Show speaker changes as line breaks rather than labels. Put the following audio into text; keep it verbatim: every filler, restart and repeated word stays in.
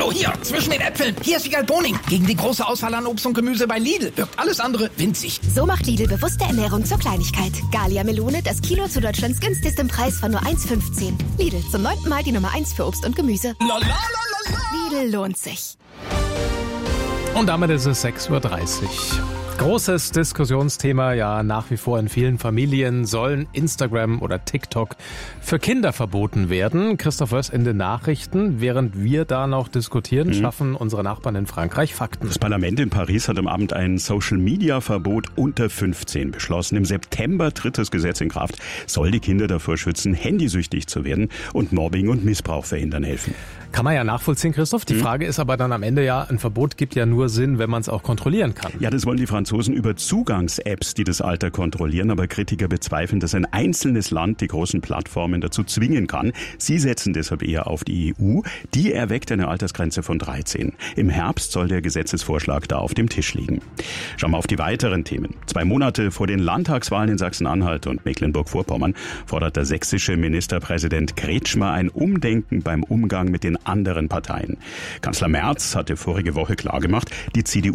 So, hier, zwischen den Äpfeln. Hier ist Wiegald Boning. Gegen die große Auswahl an Obst und Gemüse bei Lidl wirkt alles andere winzig.
So macht Lidl bewusste Ernährung zur Kleinigkeit. Gallia Melone, das Kilo zu Deutschlands günstigstem Preis von nur eins Komma fünfzehn. Lidl, zum neunten Mal die Nummer eins für Obst und Gemüse.
La, la, la, la, la.
Lidl lohnt sich.
Und damit ist es sechs Uhr dreißig. Großes Diskussionsthema, ja, nach wie vor in vielen Familien sollen Instagram oder TikTok für Kinder verboten werden. Christoph Wöss in den Nachrichten. Während wir da noch diskutieren, mhm. schaffen unsere Nachbarn in Frankreich Fakten.
Das Parlament in Paris hat am Abend ein Social-Media-Verbot unter fünfzehn beschlossen. Im September tritt das Gesetz in Kraft, soll die Kinder davor schützen, handysüchtig zu werden und Mobbing und Missbrauch verhindern helfen.
Kann man ja nachvollziehen, Christoph. Die mhm. Frage ist aber dann am Ende ja, ein Verbot gibt ja nur Sinn, wenn man es auch kontrollieren kann.
Ja, das wollen die Franzosen über Zugangs-Apps, die das Alter kontrollieren. Aber Kritiker bezweifeln, dass ein einzelnes Land die großen Plattformen dazu zwingen kann. Sie setzen deshalb eher auf die E U. Die erweckt eine Altersgrenze von dreizehn. Im Herbst soll der Gesetzesvorschlag da auf dem Tisch liegen. Schauen wir auf die weiteren Themen. Zwei Monate vor den Landtagswahlen in Sachsen-Anhalt und Mecklenburg-Vorpommern fordert der sächsische Ministerpräsident Kretschmer ein Umdenken beim Umgang mit den anderen Parteien. Kanzler Merz hatte vorige Woche klargemacht, die C D U